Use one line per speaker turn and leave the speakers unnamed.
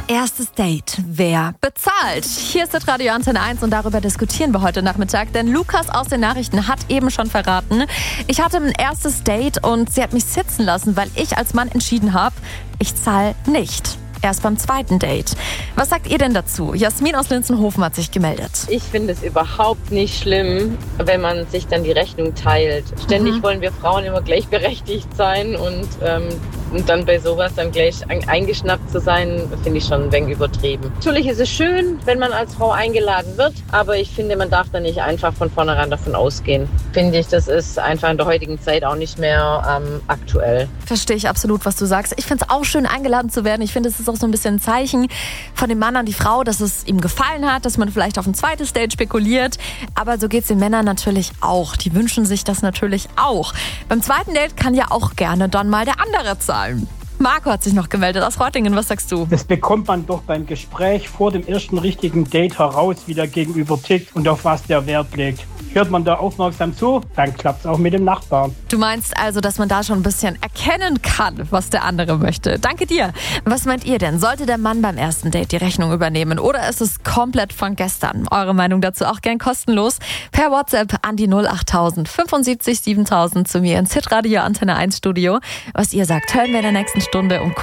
Erstes Date. Wer bezahlt? Hier ist das Radio Antenne 1 und darüber diskutieren wir heute Nachmittag, denn Lukas aus den Nachrichten hat eben schon verraten, ich hatte ein erstes Date und sie hat mich sitzen lassen, weil ich als Mann entschieden habe, ich zahle nicht. Erst beim zweiten Date. Was sagt ihr denn dazu? Jasmin aus Linzenhofen hat sich gemeldet.
Ich finde es überhaupt nicht schlimm, wenn man sich dann die Rechnung teilt. Ständig wollen wir Frauen immer gleichberechtigt sein und dann bei sowas dann gleich eingeschnappt zu sein, finde ich schon ein wenig übertrieben. Natürlich ist es schön, wenn man als Frau eingeladen wird, aber ich finde, man darf da nicht einfach von vornherein davon ausgehen. Finde ich, das ist einfach in der heutigen Zeit auch nicht mehr aktuell.
Verstehe ich absolut, was du sagst. Ich finde es auch schön, eingeladen zu werden. Ich finde, es ist auch so ein bisschen ein Zeichen von dem Mann an die Frau, dass es ihm gefallen hat, dass man vielleicht auf ein zweites Date spekuliert. Aber so geht es den Männern natürlich auch. Die wünschen sich das natürlich auch. Beim zweiten Date kann ja auch gerne dann mal der andere zahlen. Marco hat sich noch gemeldet aus Reutlingen. Was sagst du?
Das bekommt man doch beim Gespräch vor dem ersten richtigen Date heraus, wie der Gegenüber tickt und auf was der Wert legt. Hört man da aufmerksam zu, dann klappt es auch mit dem Nachbarn.
Du meinst also, dass man da schon ein bisschen erkennen kann, was der andere möchte. Danke dir. Was meint ihr denn? Sollte der Mann beim ersten Date die Rechnung übernehmen oder ist es komplett von gestern? Eure Meinung dazu auch gern kostenlos per WhatsApp an die 08000 75 7000 zu mir ins Hitradio Antenne 1 Studio. Was ihr sagt, hören wir in der nächsten Stunde um